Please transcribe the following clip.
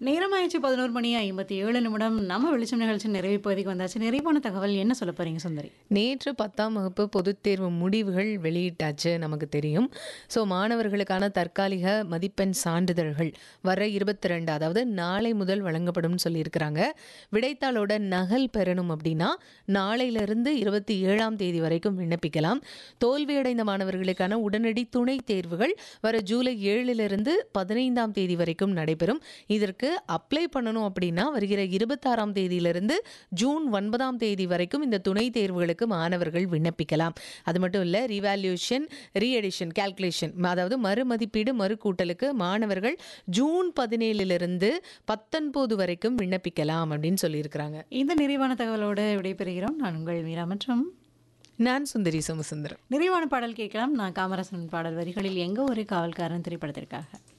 நேரமாயிடுச்சு 11 மணி 57 நிமிடம். நம்ம வெளிச்சம் நிகழ்ச்சி நிறைவு பகுதிக்கு வந்தாச்சு. நிறைவான தகவல் என்ன சொல்ல போறீங்க சுந்தரி? நேற்று 10ஆம் வகுப்பு பொதுத் தேர்வு முடிவுகள் வெளியிட்டாச்சு நமக்கு தெரியும். ஸோ மாணவர்களுக்கான தற்காலிக மதிப்பெண் சான்றிதழ்கள் வர 22 அதாவது நாளை முதல் வழங்கப்படும்னு சொல்லியிருக்கிறாங்க. விடைத்தாளோட நகல் பெறணும் அப்படின்னா நாளையிலிருந்து 27ஆம் தேதி வரைக்கும் விண்ணப்பிக்கலாம். தோல்வியடைந்த மாணவர்களுக்கான உடனடி துணை தேர்வுகள் வர ஜூலை 7லிருந்து 15ஆம் தேதி வரைக்கும் நடைபெறும். இதற்கு அப்ளை பண்ணணும் அப்படின்னா வருகிற 26ஆம் தேதியிலிருந்து ஜூன் 9ஆம் தேதி வரைக்கும் இந்த துணை தேர்வுகளுக்கு மாணவர்கள் விண்ணப்பிக்கலாம். அது மட்டும் இல்லை, ரீவேல்யூஷன், ரீஎடிஷன், கால்குலேஷன் அதாவது மறுமதிப்பீடு மறுகூட்டலுக்கு மாணவர்கள் ஜூன் 17லிருந்து 19 வரைக்கும் விண்ணப்பிக்கலாம் அப்படின்னு சொல்லியிருக்கிறாங்க. இந்த நிறைவான தகவலோடு விடைபெறுகிறோம். நான் உங்கள் மீரா மற்றும் நான் சுந்தரி சோமசுந்தரம். நிறைவான பாடல் கேட்கலாம். நான் காமராசன் பாடல் வரிகளில் எங்க ஒரு காவல்காரன் திரைப்படத்திற்காக